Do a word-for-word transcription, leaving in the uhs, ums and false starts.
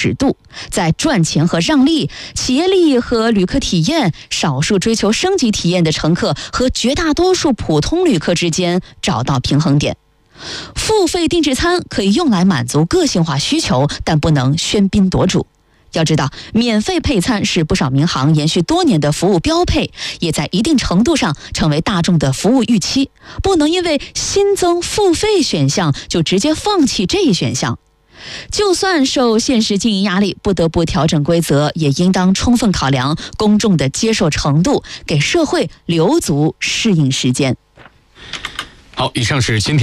尺度，在赚钱和让利、企业利益和旅客体验、少数追求升级体验的乘客和绝大多数普通旅客之间找到平衡点。付费定制餐可以用来满足个性化需求，但不能喧宾夺主。要知道，免费配餐是不少民航延续多年的服务标配，也在一定程度上成为大众的服务预期，不能因为新增付费选项就直接放弃这一选项。就算受现实经营压力不得不调整规则，也应当充分考量公众的接受程度，给社会留足适应时间。 好，以上是今天